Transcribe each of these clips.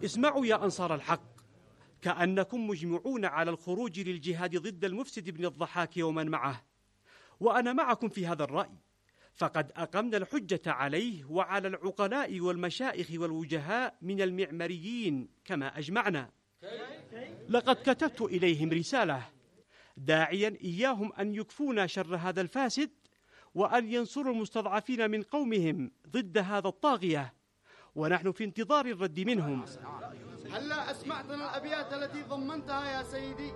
اسمعوا يا أنصار الحق، كأنكم مجمعون على الخروج للجهاد ضد المفسد ابن الضحاك ومن معه، وأنا معكم في هذا الرأي، فقد أقمنا الحجة عليه وعلى العقلاء والمشائخ والوجهاء من المعماريين كما أجمعنا. لقد كتبت إليهم رسالة داعيا إياهم أن يكفونا شر هذا الفاسد، وأن ينصروا المستضعفين من قومهم ضد هذا الطاغية، ونحن في انتظار الرد منهم. هلا أسمعتنا الأبيات التي ضمنتها يا سيدي؟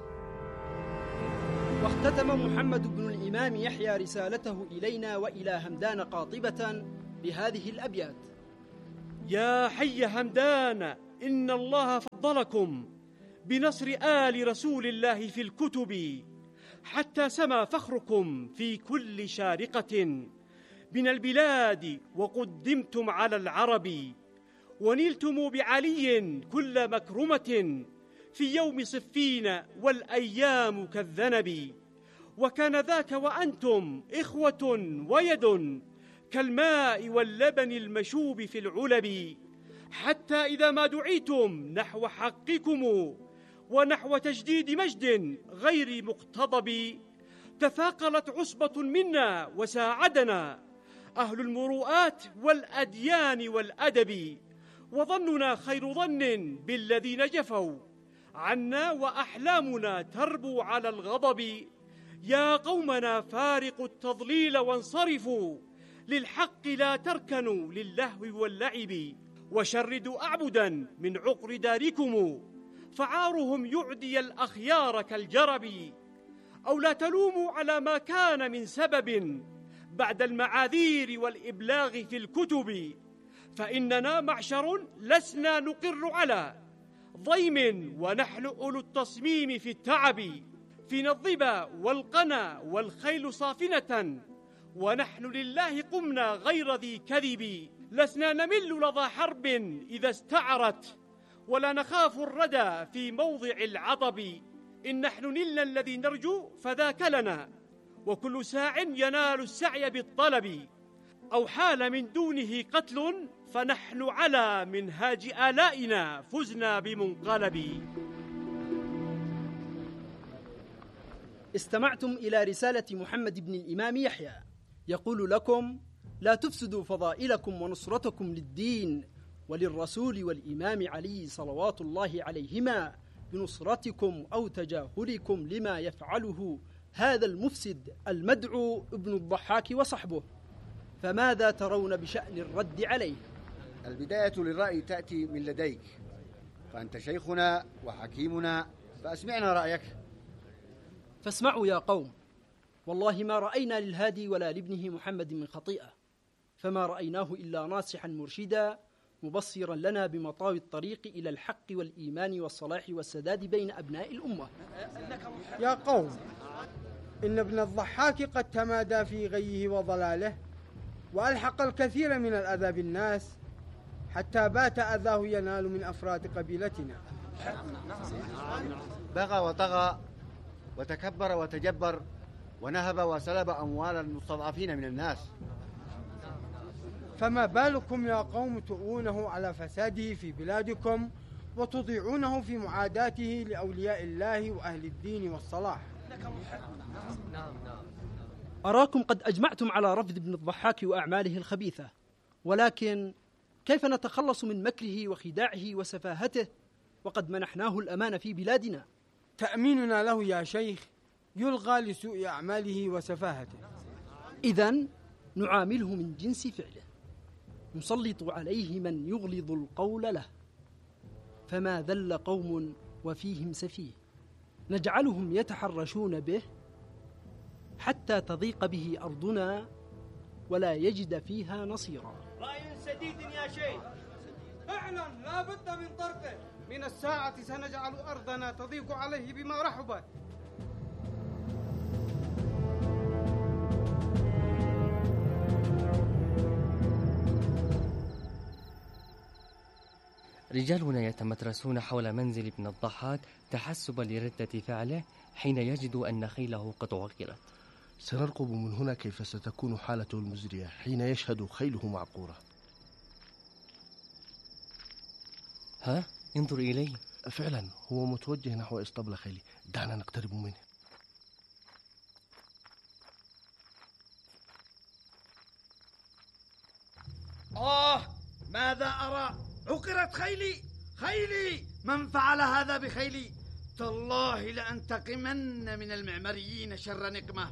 واختتم محمد بن الإمام يحيى رسالته إلينا وإلى همدان قاطبة بهذه الأبيات: يا حي همدان، إن الله فضلكم بنصر آل رسول الله في الكتب، حتى سما فخركم في كل شارقة من البلاد، وقدمتم على العرب، ونلتم بعلي كل مكرمة في يوم صفين والأيام كالذنب. وكان ذاك وأنتم إخوة ويد كالماء واللبن المشوب في العلب، حتى إذا ما دعيتم نحو حقكم ونحو تجديد مجد غير مقتضب، تثاقلت عصبة منا وساعدنا أهل المروءات والأديان والأدب، وظننا خير ظن بالذين جفوا عنا، وأحلامنا تربو على الغضب. يا قومنا فارقوا التضليل وانصرفوا للحق، لا تركنوا للهو واللعب، وشردوا أعبدا من عقر داركم، فعارهم يعدي الأخيار كالجرب. أو لا تلوموا على ما كان من سبب بعد المعاذير والإبلاغ في الكتب، فإننا معشر لسنا نقر على ضيم، ونحن أولو التصميم في التعب، فينا الظبا والقنا والخيل صافنة، ونحن لله قمنا غير ذي كذب. لسنا نمل لظى حرب إذا استعرت، ولا نخاف الردى في موضع العضب. إن نحن نلنا الذي نرجو فذاك لنا، وكل ساع ينال السعي بالطلب. أو حال من دونه قتل فنحن على منهاج آلائنا فزنا بمنقلب. استمعتم إلى رسالة محمد بن الإمام يحيى يقول لكم: لا تفسدوا فضائلكم ونصرتكم للدين وللرسول والإمام علي صلوات الله عليهما بنصرتكم أو تجاهلكم لما يفعله هذا المفسد المدعو ابن الضحاك وصحبه، فماذا ترون بشأن الرد عليه؟ البداية للرأي تأتي من لديك، فأنت شيخنا وحكيمنا، فأسمعنا رأيك. فاسمعوا يا قوم، والله ما رأينا للهادي ولا لابنه محمد من خطيئة، فما رأيناه إلا ناصحا مرشدا مبصرا لنا بمطاوي الطريق إلى الحق والإيمان والصلاح والسداد بين أبناء الأمة. يا قوم، إن ابن الضحاك قد تمادى في غيه وضلاله، وألحق الكثير من الأذى بالناس، حتى بات أذاه ينال من أفراد قبيلتنا. بغى وطغى وتكبر وتجبر، ونهب وسلب أموال المستضعفين من الناس، فما بالكم يا قوم تؤونه على فساده في بلادكم، وتضيعونه في معاداته لأولياء الله وأهل الدين والصلاح. أراكم قد أجمعتم على رفض ابن الضحاك وأعماله الخبيثة، ولكن كيف نتخلص من مكره وخداعه وسفاهته وقد منحناه الأمان في بلادنا؟ تأميننا له يا شيخ يلغى لسوء أعماله وسفاهته. إذن نعامله من جنس فعله، نسلط عليه من يغلظ القول له، فما ذل قوم وفيهم سفيه، نجعلهم يتحرشون به حتى تضيق به أرضنا ولا يجد فيها نصيرا. رأي سديد يا شيخ. فعلا لا بد من طرقه، من الساعة سنجعل أرضنا تضيق عليه بما رحبت. رجالنا يتمترسون حول منزل ابن الضحاك تحسبا لردة فعله حين يجدوا أن خيله قد عقرت. سنرقب من هنا كيف ستكون حالته المزرية حين يشهد خيله معقورة. ها؟ انظر إليه. فعلا هو متوجه نحو اسطبل خيلي، دعنا نقترب منه. ماذا أرى؟ عقرت خيلي من فعل هذا بخيلي؟ تالله لأنتقمن من المعمريين شر نقمة.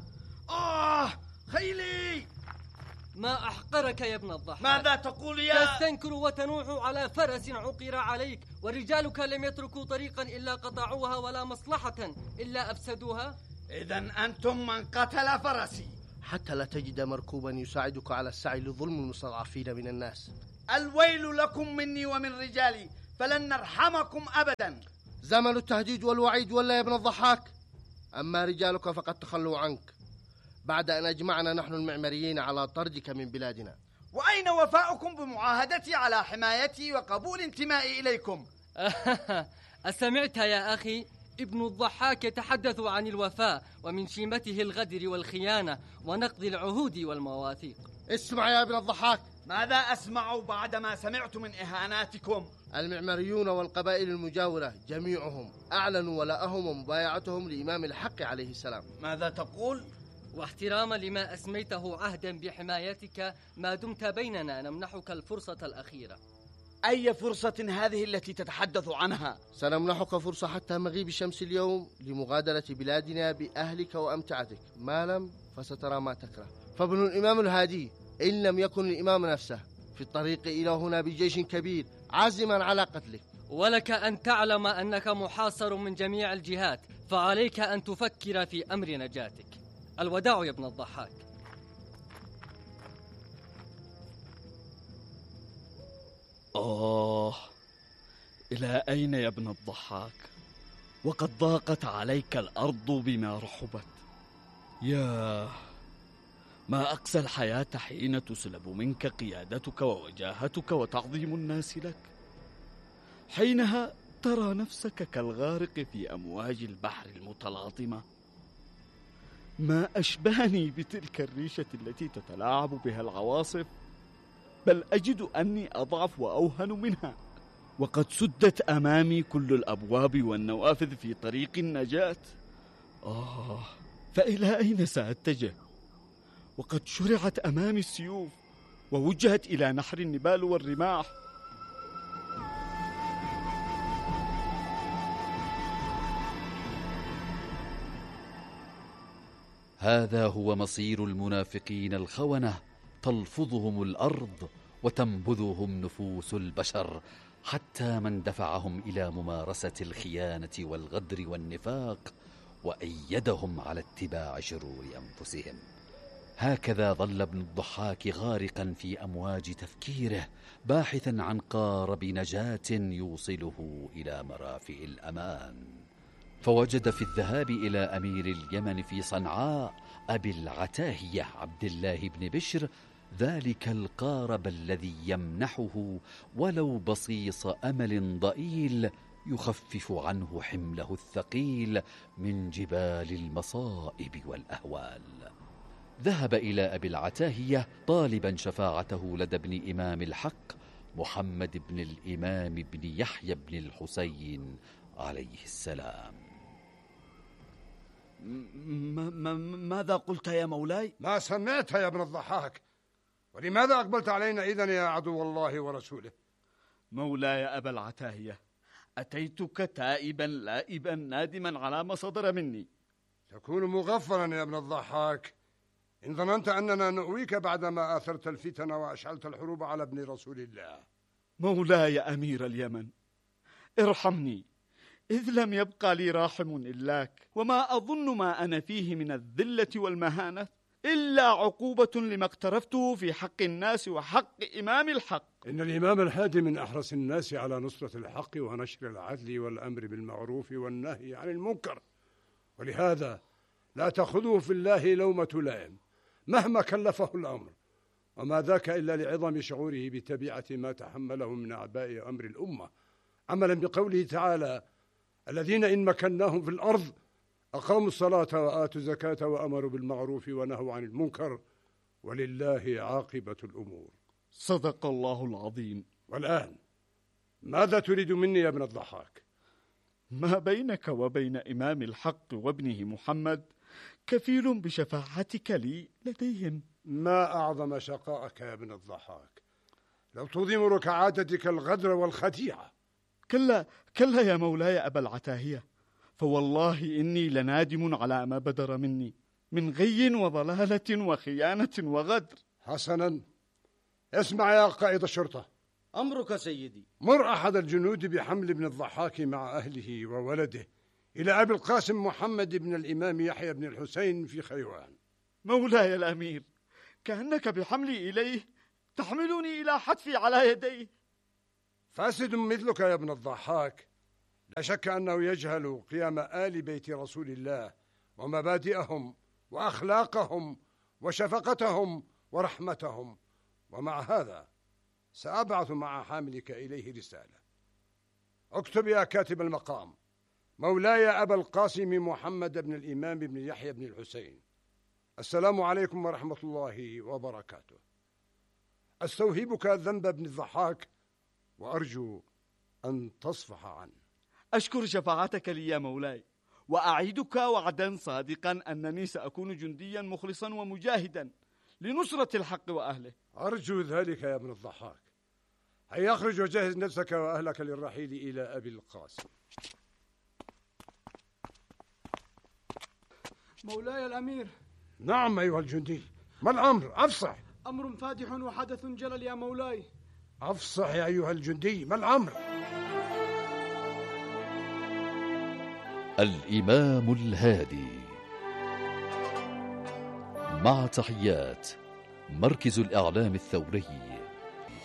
خيلي! ما أحقرك يا ابن الضحاك؟ ماذا تقول يا؟ تستنكر وتنوح على فرس عقر عليك، ورجالك لم يتركوا طريقا إلا قطعوها، ولا مصلحة إلا أفسدوها. إذن أنتم من قتل فرسي. حتى لا تجد مركوبا يساعدك على السعي لظلم المستضعفين من الناس. الويل لكم مني ومن رجالي، فلن نرحمكم أبدا. زمن التهديد والوعيد ولا يا ابن الضحاك؟ أما رجالك فقد تخلوا عنك بعد أن أجمعنا نحن المعمريين على طردك من بلادنا. وأين وفاؤكم بمعاهدتي على حمايتي وقبول انتمائي إليكم؟ أسمعت يا أخي؟ ابن الضحاك يتحدث عن الوفاء، ومن شيمته الغدر والخيانة ونقض العهود والمواثيق. اسمع يا ابن الضحاك. ماذا أسمع بعدما سمعت من إهاناتكم؟ المعمريون والقبائل المجاورة جميعهم أعلنوا ولاءهم ومبايعتهم لإمام الحق عليه السلام. ماذا تقول؟ واحتراما لما أسميته عهدا بحمايتك ما دمت بيننا نمنحك الفرصة الأخيرة. أي فرصة هذه التي تتحدث عنها؟ سنمنحك فرصة حتى مغيب الشمس اليوم لمغادرة بلادنا بأهلك وأمتعتك، ما لم فسترى ما تكره. فابن الإمام الهادي إن لم يكن الإمام نفسه في الطريق إلى هنا بجيش كبير عازما على قتلك. ولك أن تعلم أنك محاصر من جميع الجهات، فعليك أن تفكر في أمر نجاتك. الوداع يا ابن الضحاك. إلى أين يا ابن الضحاك؟ وقد ضاقت عليك الأرض بما رحبت. يا ما أقسى الحياة حين تسلب منك قيادتك ووجاهتك وتعظيم الناس لك. حينها ترى نفسك كالغارق في أمواج البحر المتلاطمة. ما أشبهني بتلك الريشة التي تتلاعب بها العواصف، بل أجد أني أضعف وأوهن منها، وقد سدت أمامي كل الأبواب والنوافذ في طريق النجاة. فإلى أين سأتجه؟ وقد شرعت أمامي السيوف ووجهت إلى نحر النبال والرماح. هذا هو مصير المنافقين الخونة، تلفظهم الأرض وتنبذهم نفوس البشر، حتى من دفعهم إلى ممارسة الخيانة والغدر والنفاق وأيدهم على اتباع شرور أنفسهم. هكذا ظل ابن الضحاك غارقا في أمواج تفكيره، باحثا عن قارب نجاة يوصله إلى مرافئ الأمان. فوجد في الذهاب إلى أمير اليمن في صنعاء أبي العتاهية عبد الله بن بشر ذلك القارب الذي يمنحه ولو بصيص أمل ضئيل يخفف عنه حمله الثقيل من جبال المصائب والأهوال. ذهب إلى أبي العتاهية طالبا شفاعته لدى ابن إمام الحق محمد بن الإمام بن يحيى بن الحسين عليه السلام. ماذا قلت يا مولاي؟ ما سمعت يا ابن الضحاك؟ ولماذا أقبلت علينا إذن يا عدو الله ورسوله؟ مولاي أبا العتاهية، أتيتك تائبا لائبا نادما على ما صدر مني. تكون مغفلا يا ابن الضحاك إن ظننت أننا نؤويك بعدما آثرت الفتن وأشعلت الحروب على ابن رسول الله. مولاي أمير اليمن، ارحمني، إذ لم يبقى لي راحم إلاك، وما أظن ما أنا فيه من الذلة والمهانة إلا عقوبة لما اقترفته في حق الناس وحق إمام الحق. إن الإمام الهادي من أحرص الناس على نصرة الحق ونشر العدل والأمر بالمعروف والنهي عن المنكر، ولهذا لا تأخذه في الله لومة لائم مهما كلفه الأمر، وما ذاك إلا لعظم شعوره بتبعة ما تحمله من أعباء أمر الأمة، عملا بقوله تعالى: الذين إن مكناهم في الأرض أقاموا الصلاة وآتوا الزكاة وأمروا بالمعروف ونهوا عن المنكر ولله عاقبة الأمور. صدق الله العظيم. والآن ماذا تريد مني يا ابن الضحاك؟ ما بينك وبين إمام الحق وابنه محمد كفيل بشفاعتك لي لديهم. ما أعظم شقائك يا ابن الضحاك، لو تضيم ركعاتك الغدر والخديعة. كلا يا مولاي أبا العتاهية، فوالله إني لنادم على ما بدر مني من غي وضلالة وخيانة وغدر. حسنا، اسمع يا قائد الشرطة. أمرك سيدي. مر أحد الجنود بحمل ابن الضحاك مع أهله وولده إلى أبي القاسم محمد بن الإمام يحيى بن الحسين في خيوان. مولاي الأمير، كأنك بحملي إليه تحملني إلى حتفي على يديه. فاسد مثلك يا ابن الضحاك لا شك أنه يجهل قيام آل بيت رسول الله ومبادئهم وأخلاقهم وشفقتهم ورحمتهم، ومع هذا سأبعث مع حاملك إليه رسالة. اكتب يا كاتب المقام: مولاي أبا القاسم محمد بن الإمام بن يحيى بن الحسين، السلام عليكم ورحمة الله وبركاته. أستوهبك ذنب ابن الضحاك وأرجو أن تصفح عنه. أشكر شفاعتك لي يا مولاي، وأعيدك وعدا صادقا أنني سأكون جنديا مخلصا ومجاهدا لنصرة الحق وأهله. أرجو ذلك يا ابن الضحاك. هيا اخرج وجهز نفسك وأهلك للرحيل إلى أبي القاسم. مولاي الأمير. نعم أيها الجندي، ما الأمر؟ أفصح. أمر فادح وحدث جلل يا مولاي. أفصح يا أيها الجندي، ما الأمر؟ الإمام الهادي، مع تحيات مركز الإعلام الثوري.